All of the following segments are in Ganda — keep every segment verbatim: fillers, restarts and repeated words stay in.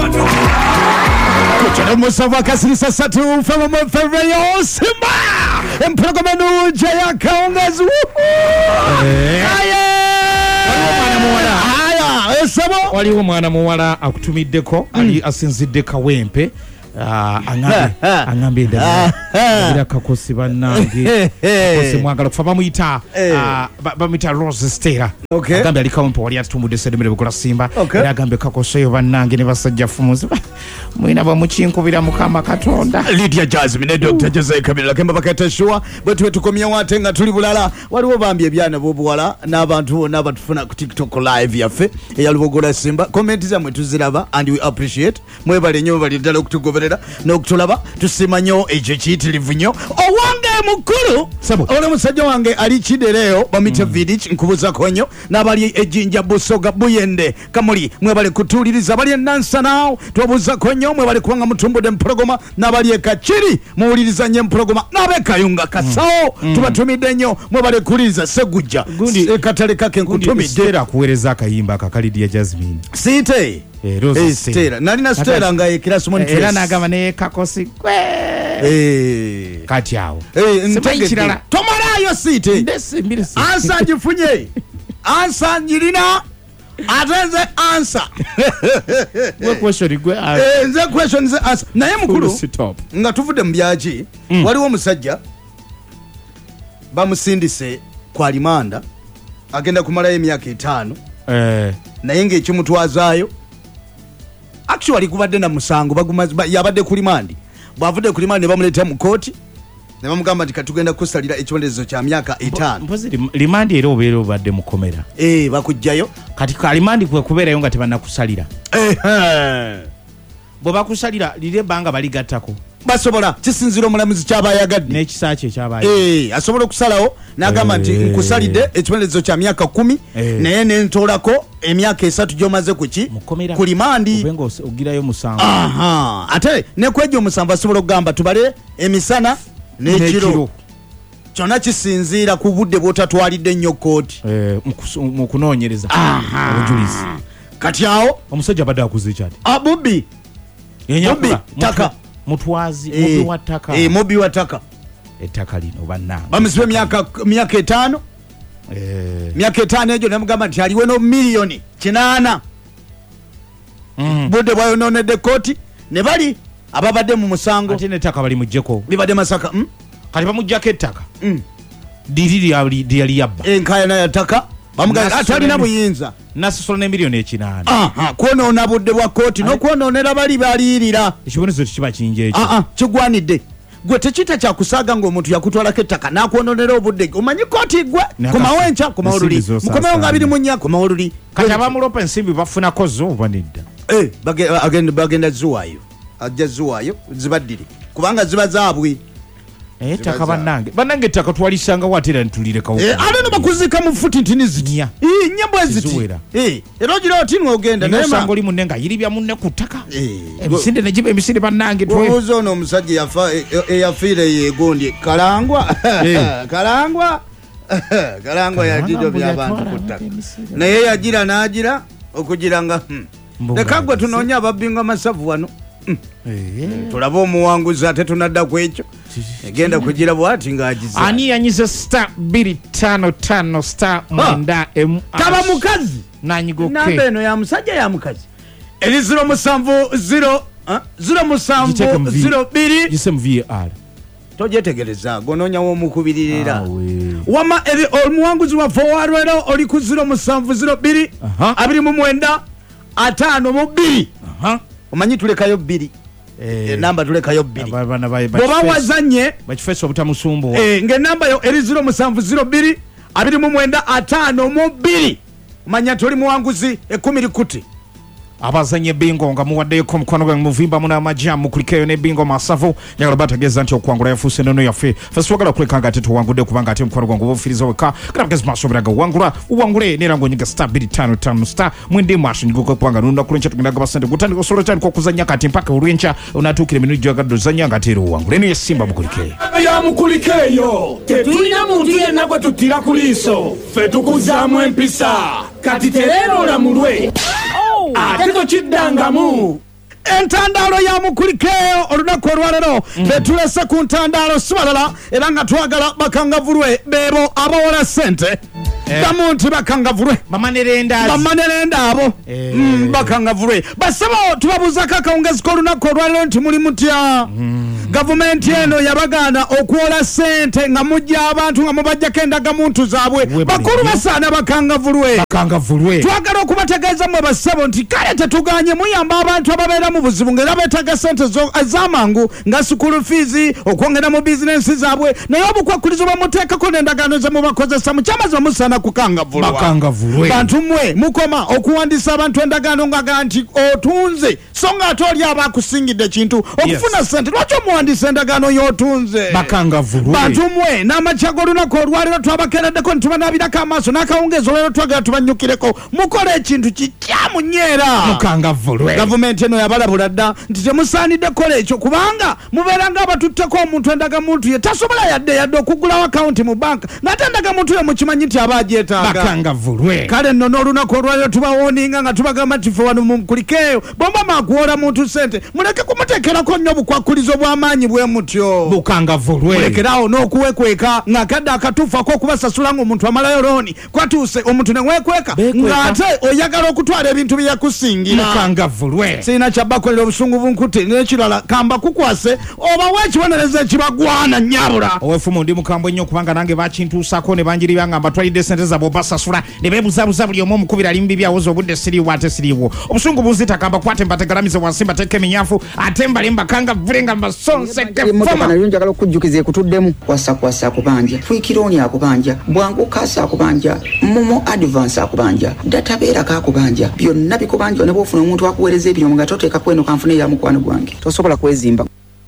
Kuchana Musawa Kasirisa Satu from Ferrayo Simba and Programanu Jaya Kaungas. Wali umwana muwala akutumiddeko ali asinzidde kawempe angambe angambe ndabira bila kakosi bannange kakosi mwagala kufa bamuyita bamuyita Rose Stella agambe ali kawempe wali atumudde sedemere bukola Simba era agambe kakosi yo bannange ne basajja fumuzi mwina bamukinkubira mukama Katonda. Lydia Jasmine Doctor Jose Kabila kemba bakatashua bwetu tukomya wate nga tuli bulala waliwo bambye byana bobuwala n'abantu bonna abatufuna ku TikTok live yaffe eyalubogola Simba. Comment zamwe tuziraba and we appreciate mwebale nnyo bali ddala okutugoberera n'okutulaba tusima nnyo ekyo kiyitirivu nnyo. Owange mukulu ole musajja wange ali kidereo bamita mm. Vidich nkubuzako nnyo n'abali ejjinja Busoga Buyende Kamuli mwebale kutuliriza bali Nansana twabuzako nnyo mwebale kubanga mutumbudde mpologoma n'abali ekakiri muwuliriza nnyo mpologoma n'abekayunga Kasawo mm. tubatumidde nnyo mwebale kuliriza Segujja ekatale kake nkutumidde era kuweereza akayimba akakalidi ya Jasmine Site Eh, Rose hey, Stella. Nalina Stella nga ekira Simon Trace. Era nagamba ne kakosi kwe. Eh. Kati awo. Eh, ntegedde. Tomalayo Site. Ndesi mbirisi. Ansa njifunye. Ansa njirina. Atenze answer. What question gwe? Eh, nze question nze answer. Naye mukulu. Nga tuvude mu byaji. Mm. Waliwo musajja. Bamusindise kwa limanda. Agenda kumala emyaka etaano. Eh. Naye ng'ekimutwazaayo actually kubadde na musango bagumaza yabadde ku limandi bwavudde ku limandi bamuleta mu kooti ne bamugamba nti katugenda kusalira ekibonerezo kya myaka etaano. Mpozi limandi era obeera obadde mukomera eh bakujjayo kati ka limandi kwe kubeerayo nga tebannakusalira eh bwe bakusalira lire banga baligattako basobola kisinziro omulamuzi kyabayagadde n'ekisa kye kyabaye eh asobola okusalawo n'agamba nti nkusalidde ekibonerezo kya myaka kumi naye n'entoolako emyaka esatu gyomaze kuki ku limandi obenga ogirayo musango. Aha ate ne kwejja omusanvu asobola okugamba tubale emisana n'ekiro kyonna kisinziira ku budde bw'otatwalidde nnyo kooti mu kunoonyereza obujulizi. Kati awo omusajja abadde akuze kyati abubi Bubi taka mutwazi mubi wa taka eh mubi wa taka ettaka lino bannange bamusibe myaka myaka etaano eh myaka etaano ejo namugamba nti aliwe no miliyoni kinaana mm. budde bwayo nonedde kooti ne bali ababadde mu musango ate n'ettaka bali mujjeko libadde Masaka mm? kati bamujjako ettaka mm. diriri yali yabba enkayana ya ttaka bamugamba atalina buyinza nasosola ne miliyoni ekinaana. Aha kwonoona budde bwa kooti n'okwonoonera bali baliyirira ekibonezo tekiba kingi ekyo. Aa kigwanidde gwe tekita kyakusaaga ng'omuntu yakutwalako ettaka n'akwonoonera obudde omanyi kooti gwe komawo enkya komawo luli mukomewo nga abiri mu nnya komawo luli kati abamulopa ensimbi bafunako zo oba nedda eh bagenda ziwaayo ajja ziwaayo zibaddire kubanga ziba zaabwe ettaka bannange bannange ettaka twalisanga watera ntulirekawo ate no bakuzika mu futi ntini zitya nnyambo eziti era ogira oti n'ogenda naye sango oli munne nga yiribya munne ku ttaka emisinde negiba emisinde bannange obuuza ono omusajja eyafiire yeegondye kalangwa kalangwa kalangwa yagido by'abantu ku ttaka naye yagira n'agira okugira nga nekagwe tunoonya ababbinga masavu wano tulaba omuwanguzi ate tunadda ku ekyo egenda kugira bwati ng'agiza ani yanyiza star biri tano tano star mwenda emu taba mukazi nanyigoke namba eno ya musajja ya mukazi eri ziro musanvu ziro ziro musanvu ziro biri gise mu V R tojetegereza gonoonyawo omukubiririra wama eri omuwanguzi wa forward oli ku ziro musanvu ziro biri abiri mu mwenda ataano mu biri omanyi tulekayo bbiri eh namba tulekayo bbiri bwoba wazanye bakifeso obutamusumbu eh ng'enamba yo eri ziro musanvu ziro bbiri abiri mu mwenda ataano mu bbiri manya tuli muwanguzi ekumi likuti abazanye bingo nga muwaddeko mukwano gwange muvimba muna amajamu kulikeyo ne bingo masavu njagala bategeeza nti okwangula yafuuse neno yaffe ffe twagala kulekanga ate tuwangudde kubanga ate mukwano gwange obufiriza weka kalabagezi masoberaga wangula uwangule nera ngonyiga star biri tano tano star mwende masho nyiguko kubanga nunda kulencha tugendaga basente gutandika osolo cyane ko kuzanya kati mpaka urwencha unatukire minu jagado zanya ngatero uwangule ne simba mukulikeyo ya mukulikeyo tetulina muntu yenna gwe tutira kuliso ffe tukuzamu empisa kati terero la mulwe ate tochiddangamu entandalo ya mukulikeyo olunaku olwalero betulese ku ntandalo sibalala era nga twagala bakangavulwe bebo abawola sente gamu nti bakangavulwe bamanerenda abo bakangavulwe basaba tubabuzako akawungezi k'olunaku olwalero nti muli mutya gavumenti eno yabagana okuwola sente nga mujja abantu nga mubajjako endagamuntu zaabwe bakulu basaana bakangavulwe twagala okubategeeza mwe basabo nti kale tetuganye muyamba abantu ababeera mu buzibu ng'era beetaga sente ez'amangu nga sukulu fiizi okwongera mu bizinensi zaabwe naye obukwakulizo bamuteekako n'endagaano ze mubakozesa mukyamaze musaana kukangavulwa bantu mmwe mukoma okuwandiisa abantu endagaano ngaga nti otunze so nga ate oli aba akusingidde ekintu okufuna sente lwaki omuwandiisa endagaano y'otunze bantu mmwe n'amakya g'olunaku olwaliro twabakeereddeko ntibanaabirako amaaso n'akawungeezi olwaliro twagala tubanyukireko mukola ekintu kikyamu nyeera gavumenti eno yabalabula dda nti temusaanidde kukola ekyo kubanga mubeera nga abatutteko omuntu endagamuntu ye tasobola yadde yadde okugulawo akawunti mu banka ng'ate endagamuntu ye mukimanyi nti aba agyetaaga kale nno n'olunaku olwaliro tubawooninga nga tubagamba nti fe wano mukulikeeyo bomba maakuwola muntu sente muleke kumuteekerako nnyo obukwakulizo bw'amaanyi bwe mutyo mulekerawo n'okuwekweka ng'akadde akatuufu ak'okubasasula ng'omuntu amalayo looni kwatuuse omuntu ne weekweka ng'ate oyagala okutwala ebintu bye yakusingira sirina kyabakolera obusungu bunkutte n'ekirala kamba kukwase oba weekibonereza ekibagwana nnyabula owefumu ndi mukambwe nnyo kubanga nange bakintuusako ne banjiribya nga mbatwalidde sente zaabwe basasula ne beebuzabuza buli omu omukubira alimbi byawoza obudde siriiwo ate siriiwo obusungu bunzita kamba kwate mbategalamize wansi mbateeke eminyafu ate mbale mbakanga vule nga mbasonseke nayo njagala okujjukiza ekutuddemu kwasa kwasa akubanja fuikironi akubanja bwangu kasa akubanja momo advance akubanja databeerako akubanja byonna bikubanja ne bwofuna omuntu akuweereza ebintu nga toteeka kweno kanfune ya mukwano gwange tosobola kwezimba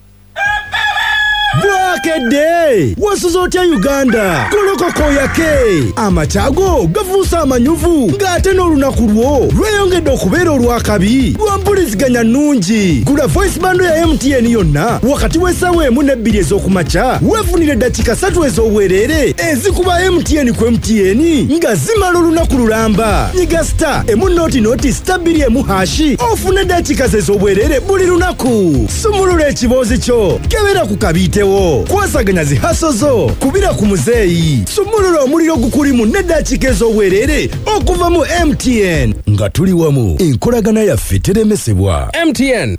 Bwakedde wasuza otya Uganda kolokoko yake amatago gavuusa amanyuvu ng'ate n'olunaku lwo lweyongedde okubeera olwakabi lwampuliziganya nnungi gula voice bando ya M T N yonna wakati w'essaawa emu n'ebbiri ez'okumakya weefunire eddakiika ssatu ez'obwereere ezikuba M T N ku M T N nga zimala olunaku lulamba nyiga star emu nooti nooti star bbiri emu hashi ofune eddakiika ze ez'obwereere buli lunaku sumulula ekiboozi kyo kebera ku kabiitewo kwasaganya zihaso zo kubira ku muzeeyi sumulula omuliro gukulimu n'eddakiika ez'obwereere okuva mu M T N nga tuli wamu enkolagana yaffe teremesebwa M T N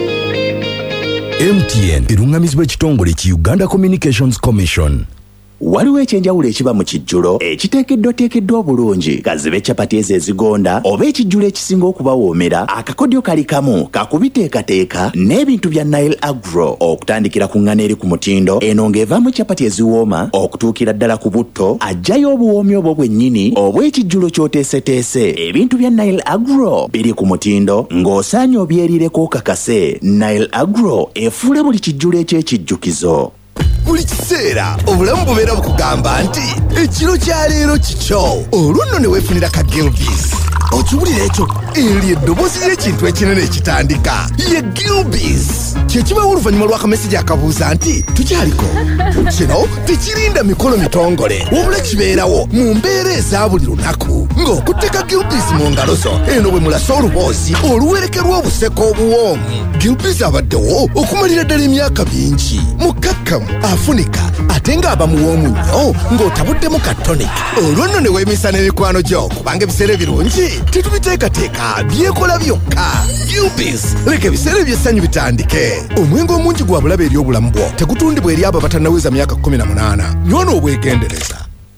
M T N erungamizibwa ekitongole ki Uganda Communications Commission. Waliwo ekyenjawulo ekiba mu kijjulo ekiteekeddwa teekeddwa obulungi kazibe capati ezo ezigonda oba ekijjulo ekisinga okubawoomera akakodyo kali kamu kakubiteekateeka n'ebintu bya Nile Agro okutandikira ku ngano eri ku mutindo eno ng'evaamu capati eziwooma okutuukira ddala ku butto ajjayo obuwoomi obwo bwennyini obw'ekijjulo ky'oteeseteese ebintu bya Nile Agro biri ku mutindo ng'osaanye obyerireko kakase. Nile Agro efuula buli kijjulo eky'ekijjukizo. Buli kiseera obulamu bubeera bukugamba nti ekiro kya leero kikyo olunno ne weefunira ka Gilbis okiwulira ekyo eryo eddoboozi ly'ekintu ekinene ekitandika ye Gilbis kyekibawo oluvannyuma lw'akamesejja akabuuza nti tukyaliko kino tekirinda mikolo mitongole wabula kibeerawo mu mbeera eza buli lunaku ng'okutteka Gilbis mu ngalo zo eno bwe mulasa oluboozi oluwerekerwa obuseko obuwoomu. Gilbis abaddewo okumalira ddala emyaka mingi mukkakkamu afunika ate ng'aba muwoomu nnyo ng'otabuddemu ka tonic olwo nno ne weemisa n'emikwano gyo kubanga ebiseera ebirungi tetubiteekateeka byekola byokka. Gilbis leka ebiseera eby'essanyu bitandike. Omwenge omungi gwa bulabe eri obulamu bwo tegutundibwa eri abo abatannaweza myaka kumi na munaana. Nywona obwegendereza.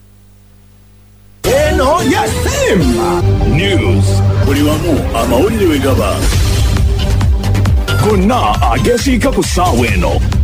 Eno ya Simba News buli wamu amawulire we gaba gonna agesiika ku ssaawa eno.